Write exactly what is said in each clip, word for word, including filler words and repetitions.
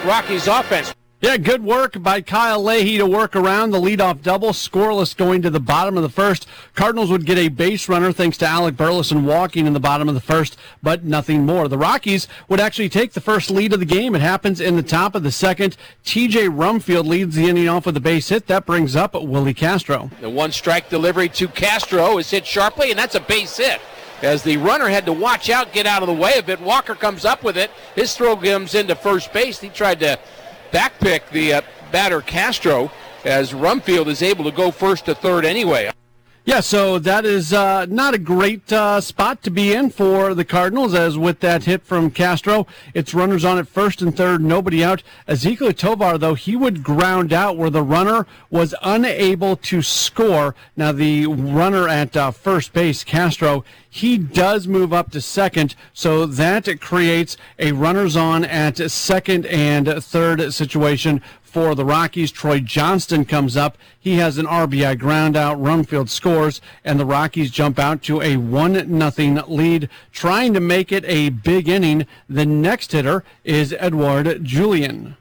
Rockies offense. Yeah, good work by Kyle Leahy to work around the leadoff double, scoreless going to the bottom of the first. Cardinals would get a base runner thanks to Alec Burleson walking in the bottom of the first, but nothing more. The Rockies would actually take the first lead of the game. It happens in the top of the second. T J Rumfield leads the inning off with a base hit. That brings up Willie Castro. The one-strike delivery to Castro is hit sharply, and that's a base hit. As the runner had to watch out, get out of the way of it. Walker comes up with it. His throw comes into first base. He tried to backpick the uh, batter Castro, as Rumfield is able to go first to third anyway. Yeah, so that is uh, not a great uh, spot to be in for the Cardinals, as with that hit from Castro, it's runners on at first and third, nobody out. Ezequiel Tovar, though, he would ground out where the runner was unable to score. Now, the runner at uh, first base, Castro, he does move up to second, so that creates a runners on at second and third situation for the Rockies. Troy Johnston comes up. He has an R B I ground out. Rumfield scores, and the Rockies jump out to a one nothing lead, trying to make it a big inning. The next hitter is Edouard Julien.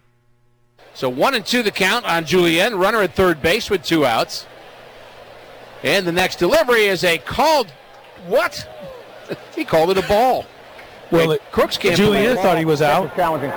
So one and two the count on Julien, runner at third base with two outs. And the next delivery is a called, what? He called it a ball. Well, it, Crooks can't Julien thought he was out.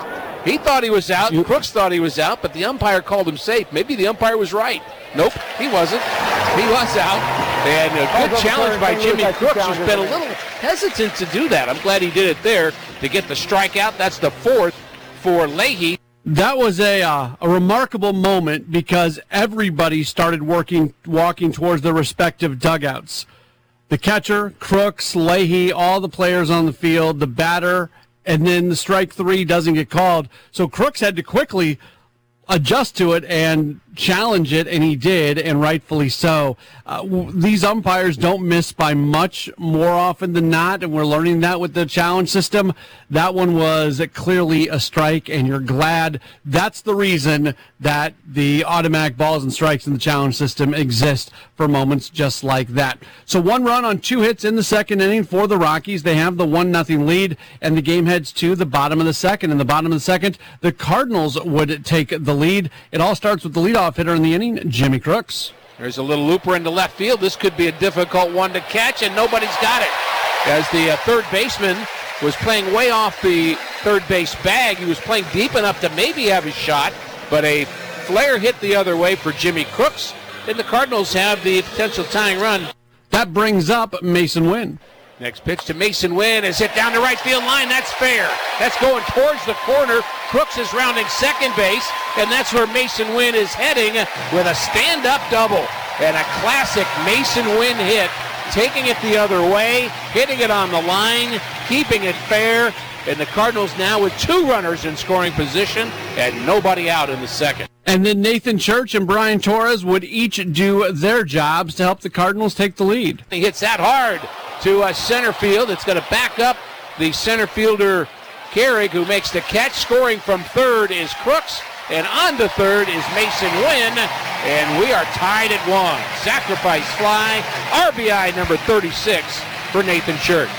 He thought he was out. Crooks thought he was out, but the umpire called him safe. Maybe the umpire was right. Nope, he wasn't. He was out. And a good challenge by Jimmy Crooks, who's been a little hesitant to do that. I'm glad he did it there to get the strikeout. That's the fourth for Leahy. That was a uh, a remarkable moment because everybody started working, walking towards their respective dugouts. The catcher, Crooks, Leahy, all the players on the field, the batter, and then the strike three doesn't get called. So Crooks had to quickly adjust to it and challenge it, and he did, and rightfully so. Uh, w- these umpires don't miss by much more often than not, and we're learning that with the challenge system. That one was clearly a strike, and you're glad that's the reason that the automatic balls and strikes in the challenge system exist for moments just like that. So one run on two hits in the second inning for the Rockies. They have the one nothing lead, and the game heads to the bottom of the second. In the bottom of the second, the Cardinals would take the lead. It all starts with the leadoff hitter in the inning, Jimmy Crooks. There's a little looper into left field. This could be a difficult one to catch, and nobody's got it. As the uh, third baseman was playing way off the third base bag, he was playing deep enough to maybe have a shot, but a flare hit the other way for Jimmy Crooks, and the Cardinals have the potential tying run. That brings up Mason Wynn. Next pitch to Mason Wynn is hit down the right field line. That's fair. That's going towards the corner. Crooks is rounding second base, and that's where Mason Wynn is heading with a stand-up double. And a classic Mason Wynn hit, taking it the other way, hitting it on the line, keeping it fair. And the Cardinals now with two runners in scoring position and nobody out in the second. And then Nathan Church and Brian Torres would each do their jobs to help the Cardinals take the lead. He hits that hard to uh, center field. It's going to back up the center fielder, Carrick, who makes the catch. Scoring from third is Crooks, and on to third is Mason Wynn, and we are tied at one. Sacrifice fly, R B I number thirty-six for Nathan Church.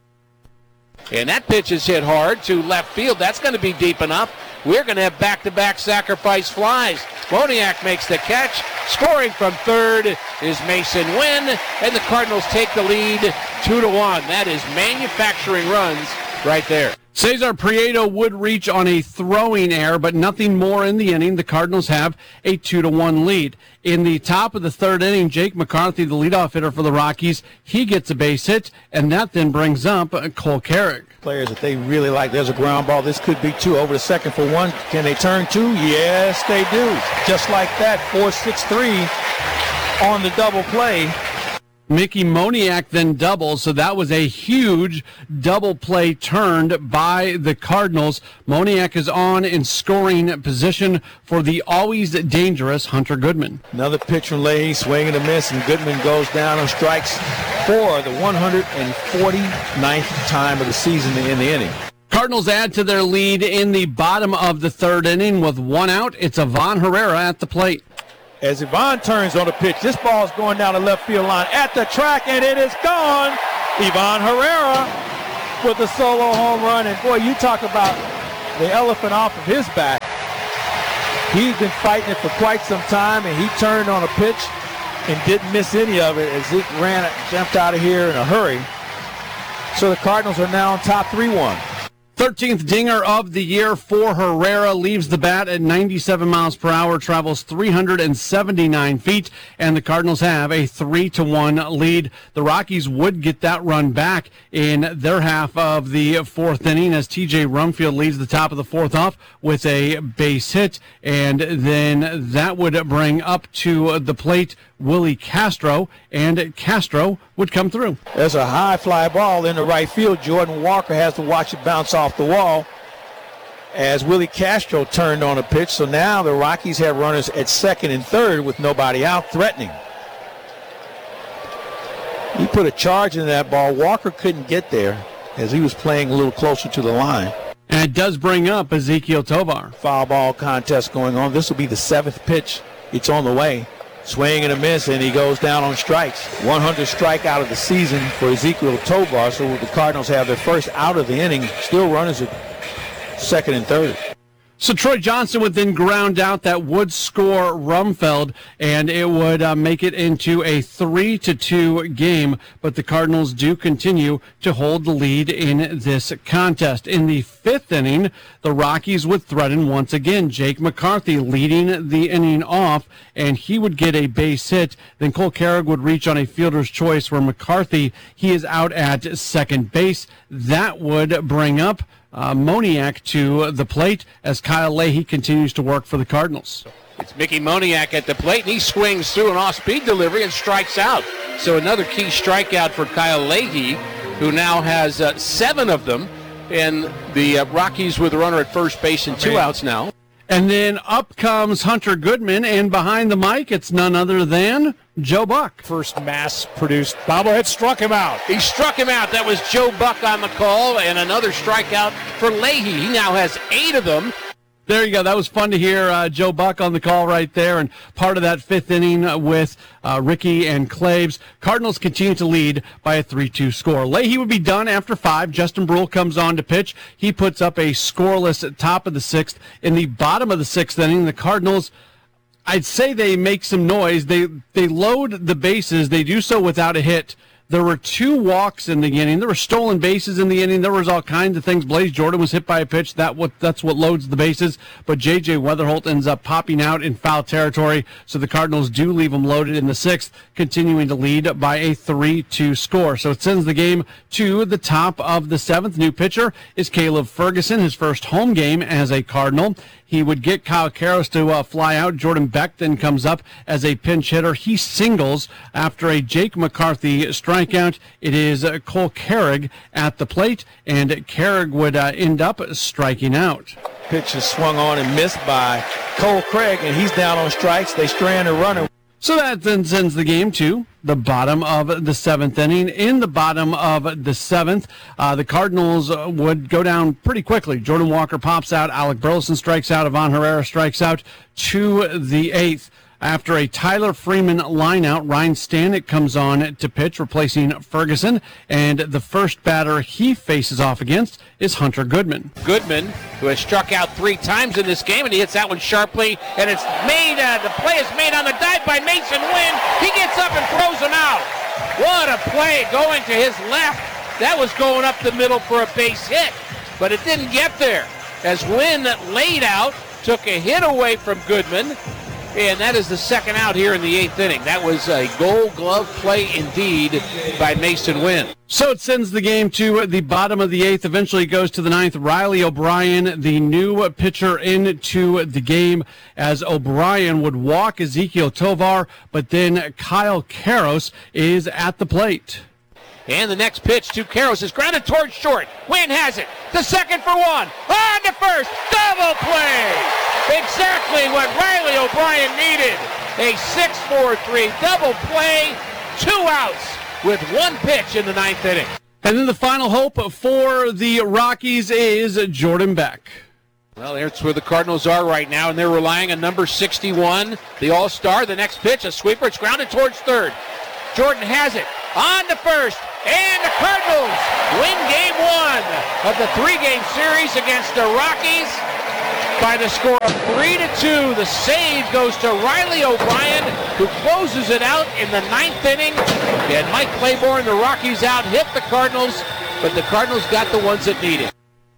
And that pitch is hit hard to left field. That's going to be deep enough. We're going to have back-to-back sacrifice flies. Moniak makes the catch. Scoring from third is Mason Wynn, and the Cardinals take the lead two to one. That is manufacturing runs right there. Cesar Prieto would reach on a throwing error, but nothing more in the inning. The Cardinals have a two to one lead. In the top of the third inning, Jake McCarthy, the leadoff hitter for the Rockies, he gets a base hit, and that then brings up Cole Carrick. Players that they really like. There's a ground ball. This could be two over the second for one. Can they turn two? Yes, they do. Just like that, four six three on the double play. Mickey Moniak then doubles, so that was a huge double play turned by the Cardinals. Moniak is on in scoring position for the always dangerous Hunter Goodman. Another pitch from Leahy, swing and a miss, and Goodman goes down and strikes for the one hundred forty-ninth time of the season in the inning. Cardinals add to their lead in the bottom of the third inning with one out. It's Ivan Herrera at the plate. As Ivan turns on the pitch, this ball is going down the left field line at the track, and it is gone. Ivan Herrera with a solo home run, and boy, you talk about the elephant off of his back. He's been fighting it for quite some time, and he turned on a pitch and didn't miss any of it as Zeke ran, jumped out of here in a hurry. So the Cardinals are now on top three one. thirteenth dinger of the year for Herrera, leaves the bat at ninety-seven miles per hour, travels three hundred seventy-nine feet, and the Cardinals have a three to one lead. The Rockies would get that run back in their half of the fourth inning as T J Rumfield leads the top of the fourth off with a base hit, and then that would bring up to the plate Willie Castro, and Castro would come through. There's a high fly ball in the right field. Jordan Walker has to watch it bounce off the wall as Willie Castro turned on a pitch. So now the Rockies have runners at second and third with nobody out threatening. He put a charge in that ball. Walker couldn't get there as he was playing a little closer to the line. And it does bring up Ezequiel Tovar. Foul ball contest going on. This will be the seventh pitch. It's on the way. Swing and a miss, and he goes down on strikes. one hundredth strikeout of the season for Ezequiel Tovar. So the Cardinals have their first out of the inning. Still runners at second and third. So Troy Johnson would then ground out that would score Rumfeld, and it would uh, make it into a three to two game. But the Cardinals do continue to hold the lead in this contest. In the fifth inning, the Rockies would threaten once again. Jake McCarthy leading the inning off, and he would get a base hit. Then Cole Carrig would reach on a fielder's choice where McCarthy, he is out at second base. That would bring up Uh, Moniak to the plate as Kyle Leahy continues to work for the Cardinals. It's Mickey Moniak at the plate, and he swings through an off-speed delivery and strikes out. So another key strikeout for Kyle Leahy, who now has uh, seven of them, and the uh, Rockies with a runner at first base and two outs now. And then up comes Hunter Goodman, and behind the mic, it's none other than Joe Buck. First mass-produced bobblehead struck him out. He struck him out. That was Joe Buck on the call, and another strikeout for Leahy. He now has eight of them. There you go. That was fun to hear uh, Joe Buck on the call right there, and part of that fifth inning with uh, Ricky and Claves. Cardinals continue to lead by a three two score. Leahy would be done after five. Justin Brule comes on to pitch. He puts up a scoreless at top of the sixth. In the bottom of the sixth inning, the Cardinals, I'd say they make some noise. They they load the bases. They do so without a hit. There were two walks in the inning. There were stolen bases in the inning. There was all kinds of things. Blaze Jordan was hit by a pitch. That what that's what loads the bases. But J J Weatherholt ends up popping out in foul territory. So the Cardinals do leave him loaded in the sixth, continuing to lead by a three two score. So it sends the game to the top of the seventh. New pitcher is Caleb Ferguson, his first home game as a Cardinal. He would get Kyle Karros to uh, fly out. Jordan Beck then comes up as a pinch hitter. He singles after a Jake McCarthy strikeout. It is uh, Cole Carrig at the plate, and Carrig would uh, end up striking out. Pitch is swung on and missed by Cole Craig, and he's down on strikes. They strand a runner. So that then sends the game to the bottom of the seventh inning. In the bottom of the seventh, uh, the Cardinals uh, would go down pretty quickly. Jordan Walker pops out. Alec Burleson strikes out. Ivan Herrera strikes out to the eighth. After a Tyler Freeman lineout, Ryan Stanek comes on to pitch, replacing Ferguson. And the first batter he faces off against is Hunter Goodman. Goodman, who has struck out three times in this game, and he hits that one sharply, and it's made, uh, the play is made on the dive by Mason Wynn. He gets up and throws him out. What a play going to his left. That was going up the middle for a base hit, but it didn't get there. As Wynn laid out, took a hit away from Goodman, and that is the second out here in the eighth inning. That was a gold glove play indeed by Mason Wynn. So it sends the game to the bottom of the eighth. Eventually goes to the ninth. Riley O'Brien, the new pitcher, into the game as O'Brien would walk Ezequiel Tovar, but then Kyle Karros is at the plate. And the next pitch to Karros is grounded towards short. Wynn has it. The second for one. On to first. Double play. Exactly what Riley O'Brien needed. A six four three double play. Two outs with one pitch in the ninth inning. And then the final hope for the Rockies is Jordan Beck. Well, that's where the Cardinals are right now, and they're relying on number sixty-one, the All-Star. The next pitch, a sweeper. It's grounded towards third. Jordan has it. On to first. And the Cardinals win game one of the three-game series against the Rockies. by the score of three to two. The save goes to Riley O'Brien, who closes it out in the ninth inning. And Mike Claiborne, the Rockies out, hit the Cardinals, but the Cardinals got the ones that needed.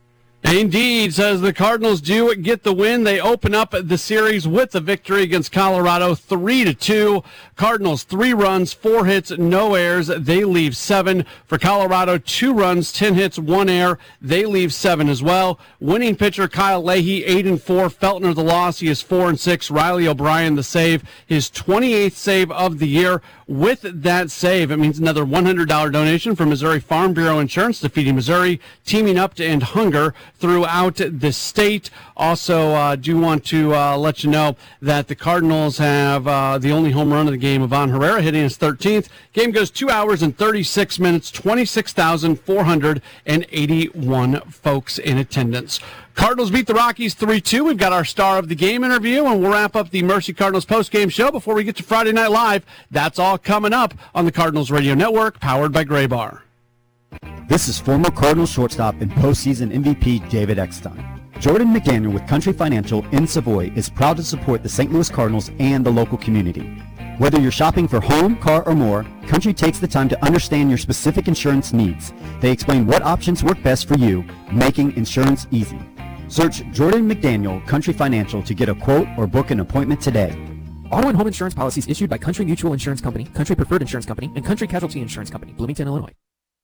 Indeed, says the Cardinals do get the win. They open up the series with a victory against Colorado, three to two. Cardinals three runs, four hits, no errors. They leave seven. For Colorado, two runs, ten hits, one error. They leave seven as well. Winning pitcher Kyle Leahy, eight and four. Feltner the loss. He is four and six. Riley O'Brien the save, his twenty-eighth save of the year. With that save, it means another one hundred dollars donation from Missouri Farm Bureau Insurance to Feeding Missouri, teaming up to end hunger throughout the state. Also, uh, do want to uh, let you know that the Cardinals have uh, the only home run of the game, Ivan Herrera, hitting his thirteenth. Game goes two hours and thirty-six minutes, twenty-six thousand four hundred eighty-one folks in attendance. Cardinals beat the Rockies three two. We've got our star of the game interview, and we'll wrap up the Mercy Cardinals postgame show before we get to Friday Night Live. That's all coming up on the Cardinals Radio Network, powered by Gray Bar. This is former Cardinals shortstop and postseason M V P David Eckstein. Jordan McDaniel with Country Financial in Savoy is proud to support the Saint Louis Cardinals and the local community. Whether you're shopping for home, car, or more, Country takes the time to understand your specific insurance needs. They explain what options work best for you, making insurance easy. Search Jordan McDaniel Country Financial to get a quote or book an appointment today. Auto and home insurance policies issued by Country Mutual Insurance Company, Country Preferred Insurance Company, and Country Casualty Insurance Company, Bloomington, Illinois.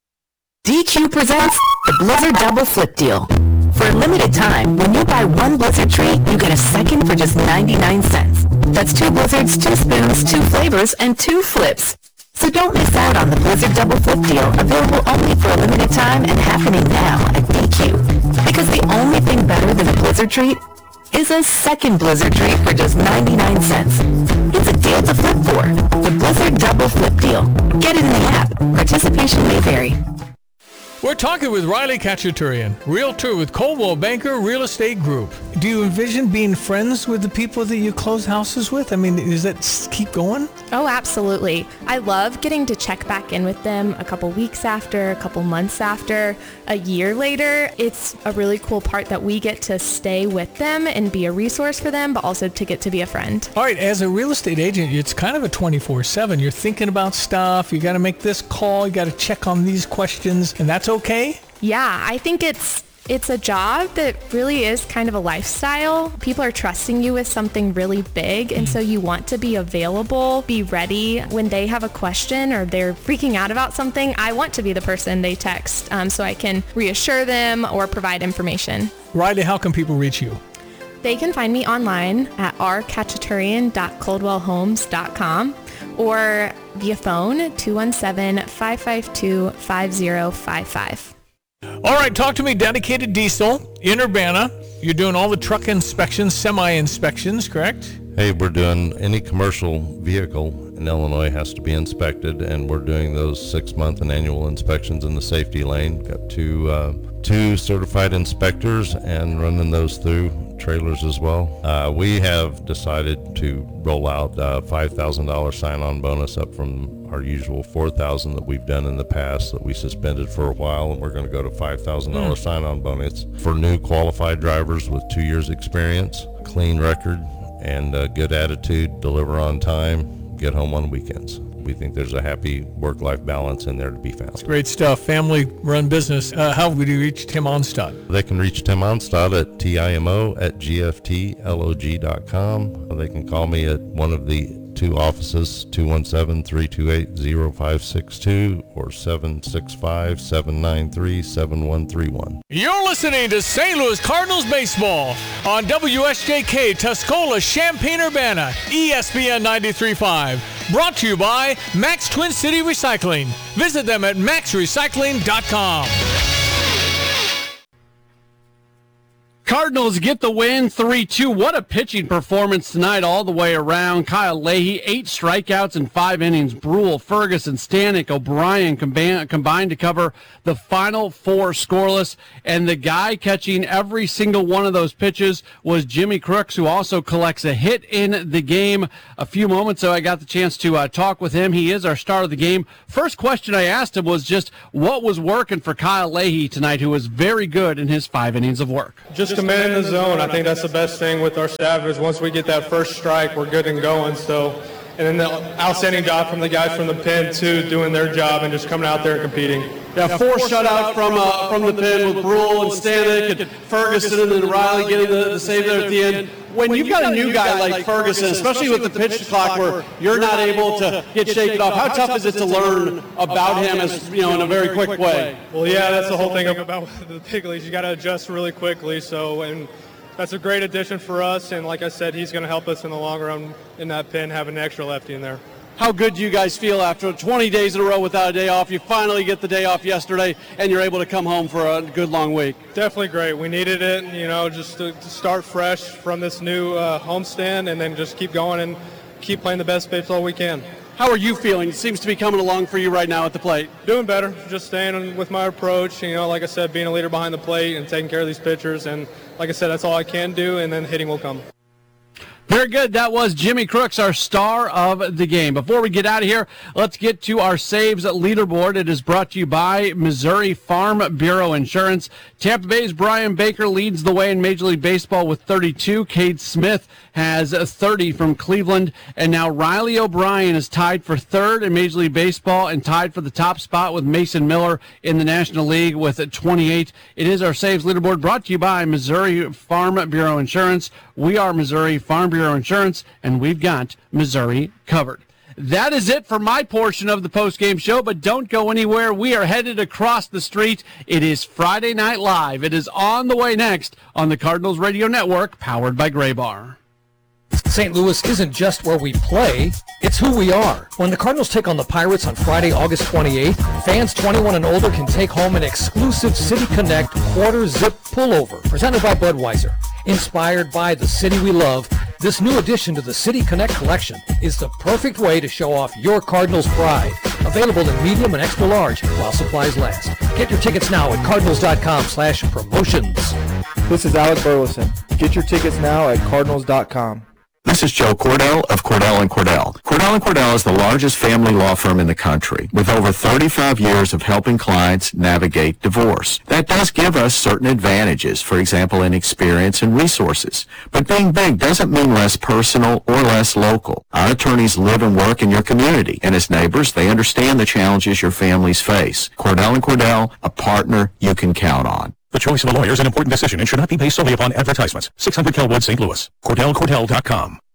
D Q presents the Blizzard Double Flip Deal. For a limited time, when you buy one Blizzard treat, you get a second for just ninety-nine cents. That's two Blizzards, two spoons, two flavors, and two flips. So don't miss out on the Blizzard Double Flip Deal, available only for a limited time and happening now at D Q. Because the only thing better than a Blizzard treat is a second Blizzard treat for just ninety-nine cents. It's a deal to flip for. The Blizzard Double Flip Deal. Get it in the app. Participation may vary. We're talking with Riley Khachaturian, realtor with Coldwell Banker Real Estate Group. Do you envision being friends with the people that you close houses with? I mean, does that keep going? Oh, absolutely. I love getting to check back in with them a couple weeks after, a couple months after, a year later. It's a really cool part that we get to stay with them and be a resource for them, but also to get to be a friend. All right, as a real estate agent, it's kind of a twenty-four seven. You're thinking about stuff. You got to make this call. You got to check on these questions, and that's okay? Yeah, I think it's it's a job that really is kind of a lifestyle. People are trusting you with something really big, and so you want to be available, be ready when they have a question or they're freaking out about something. I want to be the person they text um, so I can reassure them or provide information. Riley, how can people reach you? They can find me online at r khachaturian dot coldwell homes dot com or via phone two one seven, five five two, five zero five five. All right, talk to me. Dedicated Diesel in Urbana. You're doing all the truck inspections, semi-inspections, correct? Hey, we're doing any commercial vehicle in Illinois has to be inspected, and we're doing those six-month and annual inspections in the safety lane. Got two uh, two certified inspectors and running those through trailers as well. Uh, we have decided to roll out a five thousand dollars sign-on bonus up from our usual four thousand dollars that we've done in the past that we suspended for a while, and we're going to go to five thousand dollars mm. sign-on bonus for new qualified drivers with two years experience, clean record, and a good attitude, deliver on time, get home on weekends. We think there's a happy work-life balance in there to be found. Great stuff. Family-run business. Uh, how would you reach Tim Onstad? They can reach Tim Onstad at timo at g f t log dot com. They can call me at one of the two offices, two one seven, three two eight, zero five six two or seven six five, seven nine three, seven one three one. You're listening to Saint Louis Cardinals baseball on W S J K Tuscola, Champaign-Urbana, E S P N ninety-three point five. Brought to you by Max Twin City Recycling. Visit them at max recycling dot com. Cardinals get the win three two. What a pitching performance tonight all the way around. Kyle Leahy, eight strikeouts in five innings. Brule, Ferguson, Stanek, O'Brien combined, combined to cover the final four scoreless. And the guy catching every single one of those pitches was Jimmy Crooks, who also collects a hit in the game. A few moments ago, I got the chance to uh, talk with him. He is our star of the game. First question I asked him was just what was working for Kyle Leahy tonight, who was very good in his five innings of work. Just commit in the zone. I think that's the best thing with our staff is once we get that first strike, we're good and going. So, and then the outstanding job from the guys from the pen too, doing their job and just coming out there and competing. Yeah, four shutout from uh, from the pen with Brule and Stanek and Ferguson and then Riley getting the, the save there at the end. When you've got a new guy like Ferguson, especially with the pitch clock where you're not able to get shaken off, how tough is it to learn about him as you know in a very quick way? Well, yeah, that's the whole thing about the big leagues. You got to adjust really quickly. So, and that's a great addition for us. And like I said, he's going to help us in the long run in that pen, having an extra lefty in there. How good do you guys feel after twenty days in a row without a day off? You finally get the day off yesterday, and you're able to come home for a good long week. Definitely great. We needed it, you know, just to, to start fresh from this new uh, homestand and then just keep going and keep playing the best baseball we can. How are you feeling? It seems to be coming along for you right now at the plate. Doing better. Just staying with my approach, you know, like I said, being a leader behind the plate and taking care of these pitchers. And like I said, that's all I can do, and then hitting will come. Very good. That was Jimmy Crooks, our star of the game. Before we get out of here, let's get to our saves leaderboard. It is brought to you by Missouri Farm Bureau Insurance. Tampa Bay's Brian Baker leads the way in Major League Baseball with thirty-two. Cade Smith has thirty from Cleveland. And now Riley O'Brien is tied for third in Major League Baseball and tied for the top spot with Mason Miller in the National League with twenty-eight. It is our saves leaderboard brought to you by Missouri Farm Bureau Insurance. We are Missouri Farm Bureau Insurance, and we've got Missouri covered. That is it for my portion of the postgame show, but don't go anywhere. We are headed across the street. It is Friday Night Live. It is on the way next on the Cardinals Radio Network, powered by Gray Bar. Saint Louis isn't just where we play, it's who we are. When the Cardinals take on the Pirates on Friday, August twenty-eighth, fans twenty-one and older can take home an exclusive City Connect quarter zip pullover presented by Budweiser. Inspired by the city we love, this new addition to the City Connect collection is the perfect way to show off your Cardinals pride. Available in medium and extra large while supplies last. Get your tickets now at cardinals.com slash promotions. This is Alec Burleson. Get your tickets now at cardinals dot com. This is Joe Cordell of Cordell and Cordell. Cordell and Cordell is the largest family law firm in the country with over thirty-five years of helping clients navigate divorce. That does give us certain advantages, for example, in experience and resources. But being big doesn't mean less personal or less local. Our attorneys live and work in your community, and as neighbors, they understand the challenges your families face. Cordell and Cordell, a partner you can count on. The choice of a lawyer is an important decision and should not be based solely upon advertisements. six hundred Kelwood, Saint Louis. Cordell Cordell dot com.